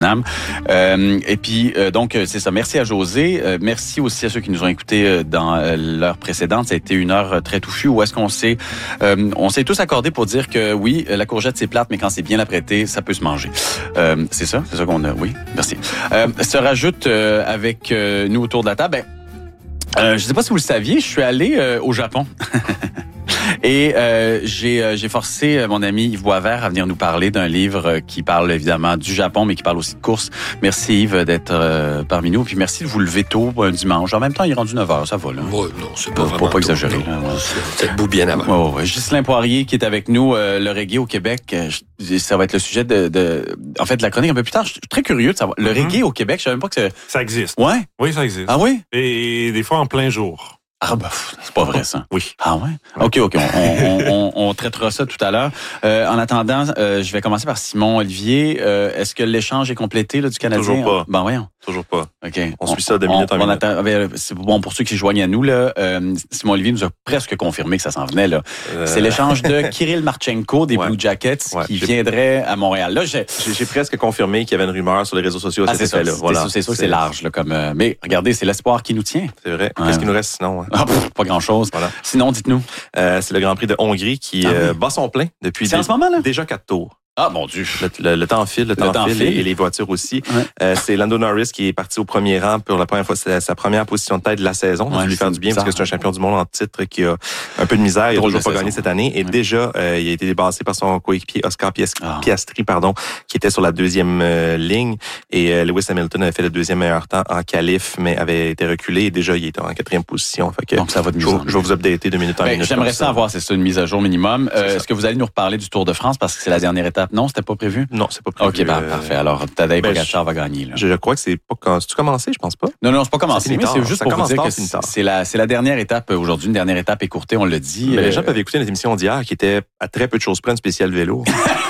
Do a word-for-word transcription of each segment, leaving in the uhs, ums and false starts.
Vietnam. Euh, et puis, euh, donc, c'est ça. Merci à José. Euh, merci aussi à ceux qui nous ont écoutés dans euh, l'heure précédente. Ça a été une heure très touffue où est-ce qu'on s'est, euh, on s'est tous accordés pour dire que oui, la courgette c'est plate, mais quand c'est bien apprêté, ça peut se manger. Euh, c'est ça, c'est ça qu'on a. Oui, merci. Euh, se rajoute euh, avec euh, nous autour de la table. Ben, euh, je ne sais pas si vous le saviez, je suis allé euh, au Japon. Et euh, j'ai, euh, j'ai forcé mon ami Yves Boisvert à venir nous parler d'un livre qui parle évidemment du Japon, mais qui parle aussi de course. Merci Yves d'être euh, parmi nous. Puis merci de vous lever tôt un dimanche. En même temps, il est rendu neuf heures, ça va là. Oui, non, c'est pas Pour, vraiment pour pas tôt, exagérer. Non. Là, ouais. C'est debout bien avant. Ouais, ouais. Ghislain Poirier qui est avec nous, euh, le reggae au Québec. Euh, ça va être le sujet de, de, en fait, de la chronique un peu plus tard. Je suis très curieux de savoir. Le mm-hmm. reggae au Québec, je savais même pas que c'est... Ça existe. Ouais? Oui, ça existe. Ah oui? Et des fois en plein jour. Ah ben, c'est pas vrai ça. Oui. Ah ouais? OK, OK. On, on, on, on traitera ça tout à l'heure. Euh, en attendant, euh, je vais commencer par Simon Olivier. Euh, est-ce que l'échange est complété là, du Canadien? Toujours pas. Ben voyons. Toujours pas. OK. On, on suit ça de minute on, en on minute. Attend, c'est bon pour ceux qui se joignent à nous. Là, euh, Simon Olivier nous a presque confirmé que ça s'en venait. Là. Euh... C'est l'échange de Kirill Marchenko des ouais. Blue Jackets ouais. qui j'ai... viendrait à Montréal. Là, j'ai... J'ai, j'ai presque confirmé qu'il y avait une rumeur sur les réseaux sociaux à ah, cet effet là Voilà. C'est, c'est sûr que c'est large. Là, comme, euh... Mais regardez, c'est l'espoir qui nous tient. C'est vrai. Ouais. Qu'est-ce qu'il nous reste sinon? Hein? Ah, pff, pas grand-chose. Voilà. Sinon, dites-nous. Euh, c'est le Grand Prix de Hongrie qui ah, oui. euh, bat son plein depuis c'est dé- en ce moment, là? déjà quatre tours. Ah, mon Dieu. Le, le, le temps file, le, le temps, temps file, file. Et, et les voitures aussi. Ouais. Euh, c'est Lando Norris qui est parti au premier rang pour la première fois. C'est sa première position de tête de la saison. Ouais, ça lui faire du bien bizarre. Parce que c'est un champion du monde en titre qui a un peu de misère. Il n'a toujours pas gagné cette année. Et ouais. déjà, euh, il a été dépassé par son coéquipier Oscar Piastri, ah. Piastri pardon, qui était sur la deuxième euh, ligne. Et euh, Lewis Hamilton avait fait le deuxième meilleur temps en qualif, mais avait été reculé. Et déjà, il était en quatrième position. Fait que donc, ça va de je, je vais vous updater de minute en ben, minute. J'aimerais ça avoir, c'est ça, une mise à jour minimum. Euh, est-ce que vous allez nous reparler du Tour de France parce que c'est la dernière étape? Non, c'était pas prévu? Non, c'est pas prévu. OK, ben, euh... parfait. Alors, Tadej ben, Pogačar va gagner. Là. Je, je crois que c'est pas... C'est-tu commencé? Je pense pas. Non, non, c'est pas commencé. C'est mais c'est juste ça pour vous dire tard, que c'est, c'est, la, c'est la dernière étape aujourd'hui, une dernière étape écourtée, on l'a dit. Mais euh... les gens peuvent écouter notre émission d'hier qui était à très peu de choses près une spéciale vélo.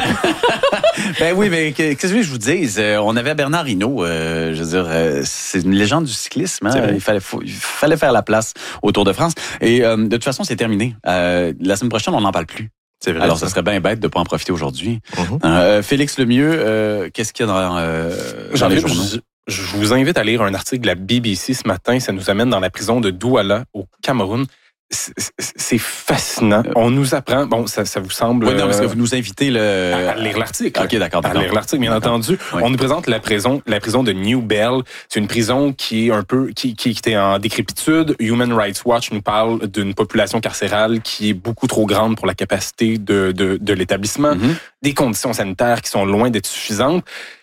Ben oui, mais qu'est-ce que je vous dise? On avait Bernard Hinault, euh, je veux dire, euh, c'est une légende du cyclisme. Hein? Il fallait, faut, il fallait faire la place au Tour de France. Et euh, de toute façon, c'est terminé. Euh, la semaine prochaine, on n'en parle plus. C'est vrai. Alors, ça serait bien bête de ne pas en profiter aujourd'hui. Mm-hmm. Euh, Félix Lemieux, euh, qu'est-ce qu'il y a dans, euh, dans les journaux? Je, je vous invite à lire un article de la B B C ce matin. Ça nous amène dans la prison de Douala, au Cameroun. C'est, c'est fascinant. On nous apprend... Bon, ça, ça vous semble... Oui, non, parce que vous nous invitez le... à lire l'article. OK, d'accord. d'accord. À lire l'article, bien d'accord. entendu. Oui. On nous présente la prison, la prison de New Bell. C'est une prison qui est un peu... qui, qui, qui était en décrépitude. Human Rights Watch nous parle d'une population carcérale qui est beaucoup trop grande pour la capacité de, de, de l'établissement. Mm-hmm. Des conditions sanitaires qui sont loin d'être suffisantes.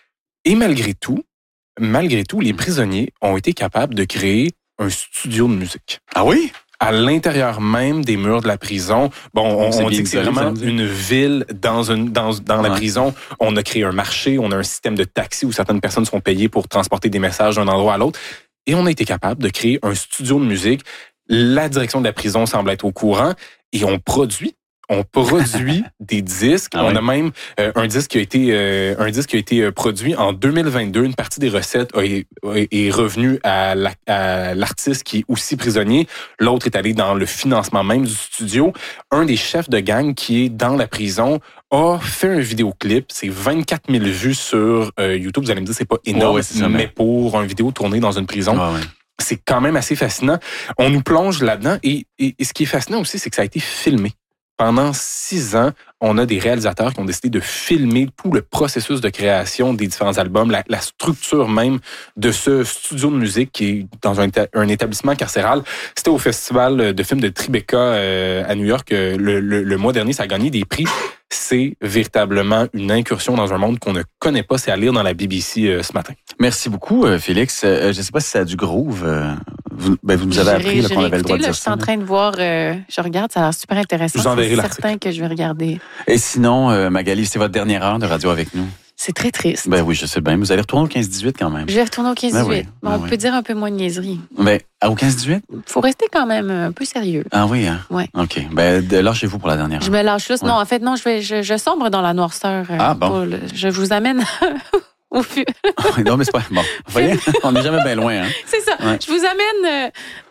Et malgré tout, malgré tout, les prisonniers ont été capables de créer un studio de musique. Ah oui? À l'intérieur même des murs de la prison. Bon, on, on dit que c'est vraiment une ville dans une dans dans ouais. la prison. On a créé un marché, on a un système de taxi où certaines personnes sont payées pour transporter des messages d'un endroit à l'autre. Et on a été capable de créer un studio de musique. La direction de la prison semble être au courant et on produit. On produit des disques. Ah ouais. On a même euh, un disque qui a été euh, un disque qui a été produit en deux mille vingt-deux. Une partie des recettes est, est revenue à, la, à l'artiste qui est aussi prisonnier. L'autre est allé dans le financement même du studio. Un des chefs de gang qui est dans la prison a fait un vidéoclip. C'est vingt-quatre mille vues sur euh, YouTube. Vous allez me dire c'est pas énorme, ouais, ouais, mais, mais pour une vidéo tournée dans une prison. Ah ouais. C'est quand même assez fascinant. On nous plonge là-dedans et, et, et ce qui est fascinant aussi, c'est que ça a été filmé. Pendant six ans, on a des réalisateurs qui ont décidé de filmer tout le processus de création des différents albums, la, la structure même de ce studio de musique qui est dans un, un établissement carcéral. C'était au festival de films de Tribeca euh, à New York le, le, le mois dernier. Ça a gagné des prix. C'est véritablement une incursion dans un monde qu'on ne connaît pas. C'est à lire dans la B B C euh, ce matin. Merci beaucoup, euh, Félix. Euh, je ne sais pas si ça a du groove. Euh, vous, ben, vous nous avez appris là, qu'on avait le droit de dire là, ça. Je suis en train de voir, euh, je regarde, ça a l'air super intéressant. Je vous enverrai c'est l'article. certain que je vais regarder. Et sinon, euh, Magali, c'est votre dernière heure de radio avec nous. C'est très triste. Ben oui, je sais bien. Vous allez retourner au quinze dix-huit quand même. Je vais retourner au quinze dix-huit. Ben oui, ben on oui. peut dire un peu moins de niaiserie. Ben, au quinze dix-huit? Il faut rester quand même un peu sérieux. Ah oui, hein? Oui. OK. Ben, lâchez-vous pour la dernière heure. Je me lâche là. Ouais. Non, en fait, non, je, vais, je, je sombre dans la noirceur. Ah bon? Le, je vous amène au fur. Non, mais c'est pas... Bon, vous voyez, on n'est jamais bien loin, hein? C'est ça. Ouais. Je vous amène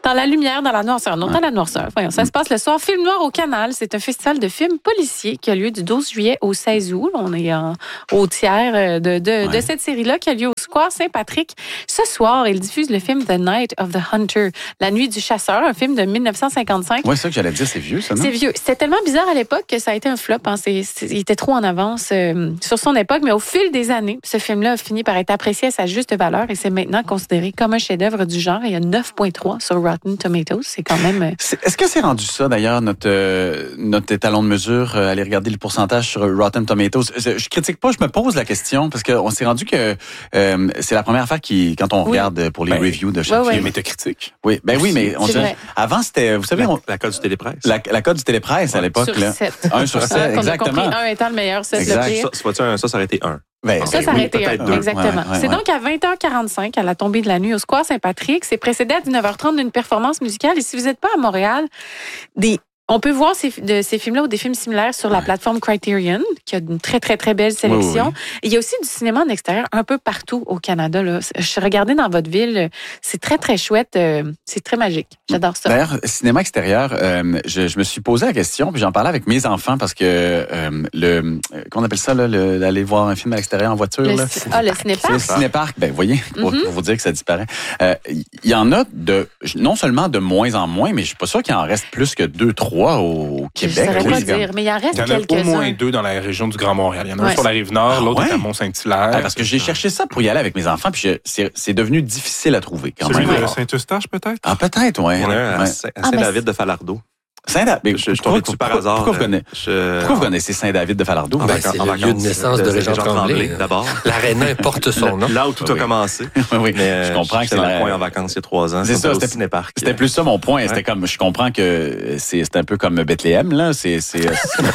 Dans la lumière, dans la noirceur. Non, dans la noirceur. Voyons, ça se passe le soir. Film noir au Canal. C'est un festival de films policiers qui a lieu du douze juillet au seize août. On est en, au tiers de, de, ouais. de cette série-là qui a lieu au Square Saint-Patrick. Ce soir, il diffuse le film The Night of the Hunter, La nuit du chasseur, un film de dix-neuf cent cinquante-cinq. Oui, c'est ça que j'allais dire. C'est vieux, ça, non? C'est vieux. C'était tellement bizarre à l'époque que ça a été un flop. Hein. C'est, c'est, il était trop en avance euh, sur son époque. Mais au fil des années, ce film-là a fini par être apprécié à sa juste valeur et c'est maintenant considéré comme un chef-d'œuvre du genre. Il y a neuf virgule trois sur Rotten Tomatoes. C'est quand même... C'est, est-ce que c'est rendu ça, d'ailleurs, notre, euh, notre étalon de mesure? Euh, aller regarder le pourcentage sur Rotten Tomatoes. Je, je critique pas, je me pose la question parce qu'on s'est rendu que euh, c'est la première affaire qui, quand on oui. regarde pour les ben, reviews de chaque ouais, film. Ouais. Métacritique. Oui, ben oui, mais on dirait, avant, c'était, vous savez... La, on, la code du télépresse. La, la code du télépresse, ouais. à l'époque. Sur là. sept. Un sur sept, exactement. On a compris, un étant le meilleur, sept exact. le pire. Ça, ça, ça, ça aurait été un. Ben, ça, ça oui, aurait été un, exactement. Ouais, ouais, c'est ouais. donc à vingt heures quarante-cinq, à la tombée de la nuit, au Square Saint-Patrick. C'est précédé à dix-neuf heures trente d'une performance musicale. Et si vous n'êtes pas à Montréal, des... on peut voir ces, de, ces films-là ou des films similaires sur la plateforme Criterion, qui a une très, très, très belle sélection. Oui, oui. Il y a aussi du cinéma en extérieur un peu partout au Canada. Là. Je regardais dans votre ville, c'est très, très chouette. C'est très magique. J'adore ça. D'ailleurs, cinéma extérieur, euh, je, je me suis posé la question, puis j'en parlais avec mes enfants parce que euh, le... Qu'on appelle ça, là, le, d'aller voir un film à l'extérieur en voiture? Le, là. Ah, le cinépark? Le cinépark, ben, vous voyez, pour, mm-hmm. pour vous dire que ça disparaît. Il euh, y en a de, non seulement de moins en moins, mais je suis pas sûr qu'il en reste plus que deux, trois. Au Québec. Je ne saurais pas dire, mais il en reste quelques-uns. Il y en a au moins deux dans la région du Grand Montréal. Il y en a ouais. un sur la Rive-Nord, ah, l'autre ouais. est à Mont-Saint-Hilaire. Ah, parce que j'ai cherché ça pour y aller avec mes enfants, puis je, c'est, c'est devenu difficile à trouver quand Celui même. Celui de Saint-Eustache, peut-être? Ah, peut-être, oui. Il y en a un à Saint-David de Falardeau. Saint-David. Je, je tombais dessus par hasard. Pourquoi vous, connaissez, je... pourquoi vous connaissez Saint-David de Falardeau? Ben, c'est le lieu de naissance de Régent Tremblay. D'abord. L'aréna porte son nom. Là où tout a commencé. Oui, je comprends que c'est dans le coin en vacances il y a trois ans. C'est ça, c'était cinépark. C'était plus ça mon point. C'était comme, je comprends que c'est, c'est un peu comme Bethléem, là. C'est, c'est,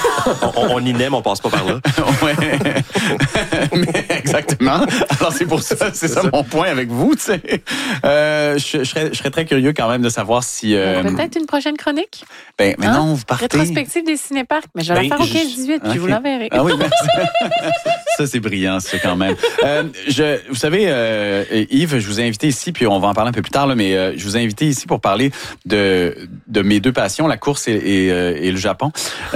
on, on y naît, mais on passe pas par là. Mais exactement. Alors, c'est pour ça, c'est, c'est ça, ça mon point avec vous, tu sais. Euh, je, je serais, je serais très curieux quand même de savoir si, euh... peut-être une prochaine chronique? Ben, mais hein? non, vous partez. Rétrospective des cinéparks, mais je vais ben, la faire au quinze dix-huit, okay. puis je vous l'enverrai. Ah oui, ben, ça, c'est brillant, ça, quand même. Euh, je, vous savez, euh, Yves, je vous ai invité ici, puis on va en parler un peu plus tard, là, mais euh, je vous ai invité ici pour parler de, de mes deux passions, la course et, et, euh, et le Japon.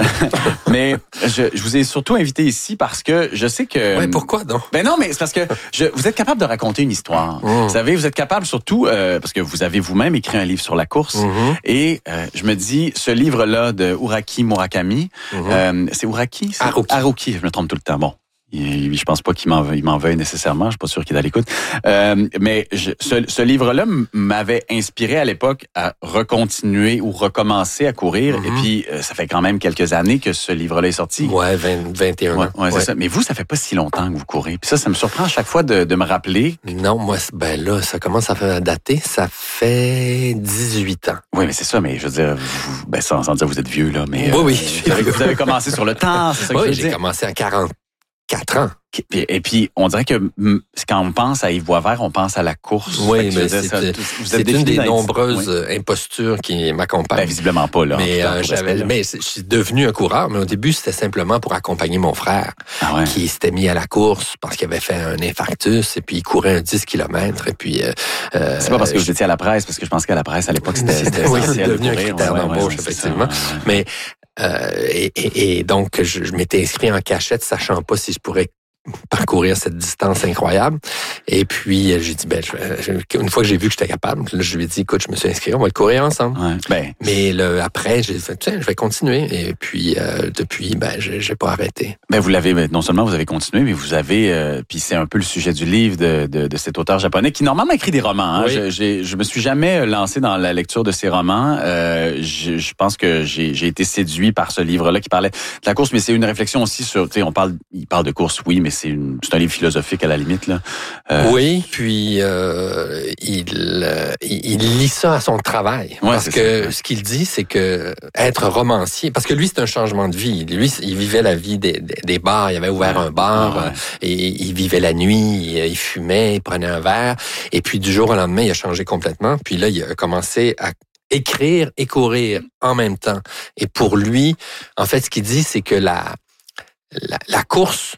Mais je, je vous ai surtout invité ici parce que je sais que... Oui, pourquoi donc? Ben non, mais c'est parce que je, vous êtes capable de raconter une histoire. Mmh. Vous savez, vous êtes capable surtout, euh, parce que vous avez vous-même écrit un livre sur la course, mmh. et euh, je me dis, ce livre-là de Uraki Murakami, mmh. euh, c'est Uraki? C'est Haruki. Haruki, je me trompe tout le temps. Bon. Je pense pas qu'il m'en, il m'en veuille nécessairement. Je suis pas sûr qu'il est à l'écoute. Euh, mais je, ce, ce livre-là m'avait inspiré à l'époque à recontinuer ou recommencer à courir. Mm-hmm. Et puis, ça fait quand même quelques années que ce livre-là est sorti. Ouais, vingt, vingt et un ouais, ans. Ouais, c'est ouais. ça. Mais vous, ça fait pas si longtemps que vous courez. Puis ça, ça me surprend à chaque fois de, de me rappeler. Non, moi, ben là, ça commence à dater. Ça fait dix-huit ans. Oui, mais c'est ça. Mais je veux dire, vous, ben sans, sans dire vous êtes vieux, là. Mais, oui, euh, oui. Vous avez, vous avez commencé sur le temps, c'est ça que oui, je veux j'ai dire. commencé à quarante-quatre ans. Et puis, on dirait que quand on pense à Yves Boisvert, on pense à la course. Oui, mais c'est, ça, vous c'est une des nombreuses oui. impostures qui m'accompagnent. Ben, visiblement pas, là. Mais, euh, j'avais, là. mais je suis devenu un coureur, mais au début, c'était simplement pour accompagner mon frère, ah ouais. qui s'était mis à la course parce qu'il avait fait un infarctus, et puis il courait un dix kilomètres, et puis... Euh, c'est pas parce que vous étiez à la presse, parce que je pense qu'à la presse, à l'époque, c'était, c'était oui, essentiel. C'est devenu courir, un critère ouais, d'embauche, ouais, effectivement. Ça, ouais. Mais, euh, et, et, et donc, je, je m'étais inscrit en cachette, sachant pas si je pourrais parcourir cette distance incroyable. Et puis, j'ai dit, ben, je, une fois que j'ai vu que j'étais capable, là, je lui ai dit, écoute, je me suis inscrit, on va le courir ensemble. Ouais, ben. Mais le, après, j'ai fait, tiens, je vais continuer. Et puis, euh, depuis, ben, j'ai, j'ai pas arrêté. Ben, vous l'avez, non seulement vous avez continué, mais vous avez, euh, puis c'est un peu le sujet du livre de, de, de cet auteur japonais qui normalement écrit des romans. Hein. Oui. Je, j'ai, je me suis jamais lancé dans la lecture de ses romans. Euh, je, je pense que j'ai, j'ai été séduit par ce livre-là qui parlait de la course, mais c'est une réflexion aussi sur, tu sais, on parle, il parle de course, oui, mais c'est une, c'est un livre philosophique à la limite, là. Euh... Oui, puis euh, il, euh, il lit ça à son travail. Ouais, parce que ça. Ce qu'il dit, c'est que être romancier, parce que lui, c'est un changement de vie. Lui, il vivait la vie des, des, des bars. Il avait ouvert ouais. un bar, ouais. et il vivait la nuit, il fumait, il prenait un verre. Et puis, du jour au lendemain, il a changé complètement. Puis là, il a commencé à écrire et courir en même temps. Et pour lui, en fait, ce qu'il dit, c'est que la... la, la course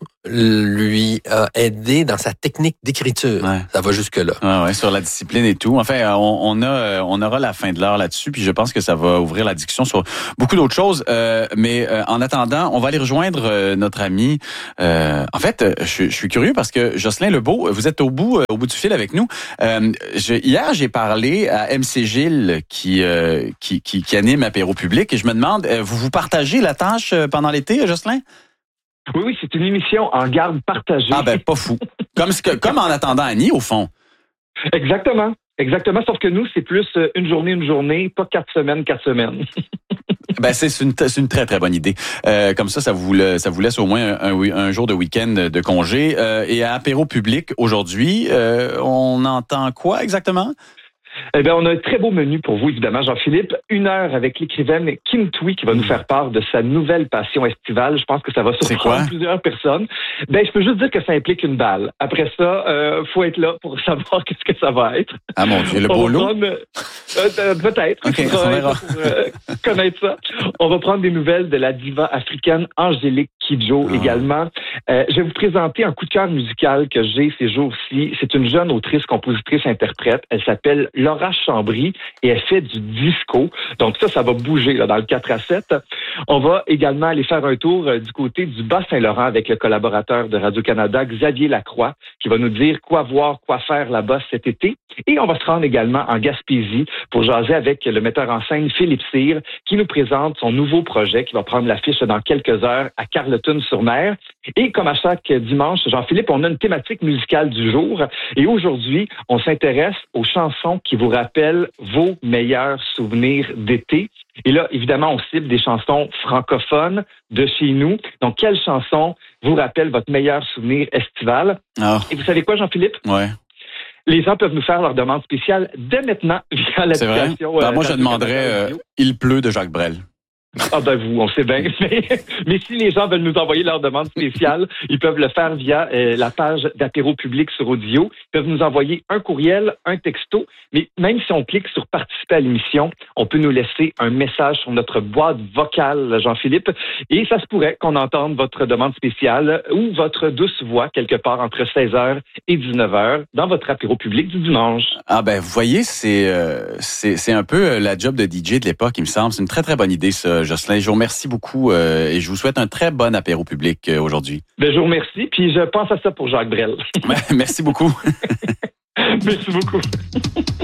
lui a aidé dans sa technique d'écriture. Ouais. Ça va jusque-là. Ouais, ouais, sur la discipline et tout. Enfin, on, on a, on aura la fin de l'heure là-dessus, puis je pense que ça va ouvrir la discussion sur beaucoup d'autres choses. Euh, mais euh, en attendant, on va aller rejoindre euh, notre ami. Euh, en fait, je, je suis curieux parce que Jocelyn Lebeau, vous êtes au bout, au bout du fil avec nous. Euh, je, hier, j'ai parlé à M C Gilles qui, euh, qui, qui, qui anime Apéro Public, et je me demande, vous vous partagez la tâche pendant l'été, Jocelyn? Oui, oui, c'est une émission en garde partagée. Ah ben, pas fou. Comme, ce que, comme en attendant Annie, au fond. Exactement. Exactement. Sauf que nous, c'est plus une journée, une journée, pas quatre semaines, quatre semaines. Ben, c'est une, c'est une très, très bonne idée. Euh, comme ça, ça vous, ça vous laisse au moins un, un, un jour de week-end de congé. Euh, et à Apéro Public, aujourd'hui, euh, on entend quoi exactement? Eh bien, on a un très beau menu pour vous, évidemment, Jean-Philippe. Une heure avec l'écrivaine Kim Thuy qui va mmh. nous faire part de sa nouvelle passion estivale. Je pense que ça va surprendre plusieurs personnes. Ben, je peux juste dire que ça implique une balle. Après ça, euh, faut être là pour savoir qu'est-ce que ça va être. Ah mon Dieu, le beau lot? Prendre, euh, peut-être. Okay, on verra. Pour euh, connaître ça. On va prendre des nouvelles de la diva africaine Angélique Kidjo ah. également. Euh, je vais vous présenter un coup de cœur musical que j'ai ces jours-ci. C'est une jeune autrice, compositrice, interprète. Elle s'appelle Laura Chambry et elle fait du disco. Donc ça, ça va bouger là, dans le quatre à sept. On va également aller faire un tour euh, du côté du Bas-Saint-Laurent avec le collaborateur de Radio-Canada, Xavier Lacroix, qui va nous dire quoi voir, quoi faire là-bas cet été. Et on va se rendre également en Gaspésie pour jaser avec le metteur en scène Philippe Cyr, qui nous présente son nouveau projet qui va prendre l'affiche dans quelques heures à Carleton-sur-Mer. Et comme à chaque dimanche, Jean-Philippe, on a une thématique musicale du jour. Et aujourd'hui, on s'intéresse aux chansons qui vous rappellent vos meilleurs souvenirs d'été. Et là, évidemment, on cible des chansons francophones de chez nous. Donc, quelles chansons vous rappellent votre meilleur souvenir estival? Oh. Et vous savez quoi, Jean-Philippe? Ouais. Les gens peuvent nous faire leur demande spéciale dès maintenant via l'application. Ben, euh, moi, je demanderais euh, « Il pleut » de Jacques Brel. Ah ben vous, on sait bien. Mais, mais si les gens veulent nous envoyer leur demande spéciale, ils peuvent le faire via euh, la page d'Apéro Public sur Audio. Ils peuvent nous envoyer un courriel, un texto. Mais même si on clique sur participer à l'émission, on peut nous laisser un message sur notre boîte vocale, Jean-Philippe. Et ça se pourrait qu'on entende votre demande spéciale ou votre douce voix quelque part entre seize heures et dix-neuf heures dans votre Apéro Public du dimanche. Ah ben vous voyez, c'est euh, c'est, c'est un peu la job de D J de l'époque, il me semble. C'est une très très bonne idée ça. Jocelyn, je vous remercie beaucoup euh, et je vous souhaite un très bon apéro public euh, aujourd'hui. Ben, je vous remercie, puis je pense à ça pour Jacques Brel. Merci beaucoup. Merci beaucoup.